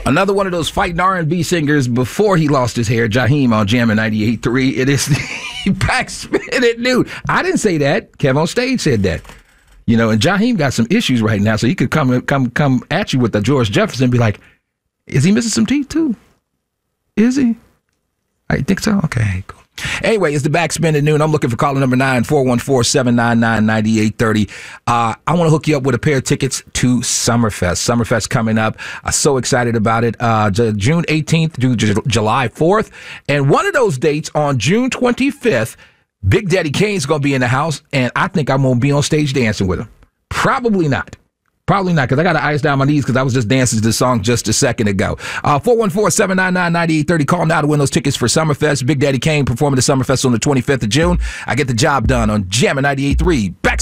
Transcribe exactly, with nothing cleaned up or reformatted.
Another one of those fighting R and B singers before he lost his hair, Jaheim on Jammin' ninety-eight point three. It is the backspin at noon. I didn't say that. Kev on stage said that. You know, and Jaheim got some issues right now, so he could come come come at you with the George Jefferson and be like, is he missing some teeth too? Is he? I think so. Okay, cool. Anyway, it's the backspin at noon. I'm looking for caller number nine, four one four, seven nine nine, nine eight three zero. Uh, I want to hook you up with a pair of tickets to Summerfest. Summerfest coming up. I'm so excited about it. Uh, June eighteenth through J- July fourth. And one of those dates on June twenty-fifth, Big Daddy Kane's going to be in the house, and I think I'm going to be on stage dancing with him. Probably not. Probably not, because I got to ice down my knees because I was just dancing to the song just a second ago. Uh, four one four, seven nine nine, nine eight three zero. Call now to win those tickets for Summerfest. Big Daddy Kane performing at Summerfest on the twenty-fifth of June. I get the job done on Jammin' ninety-eight point three. Back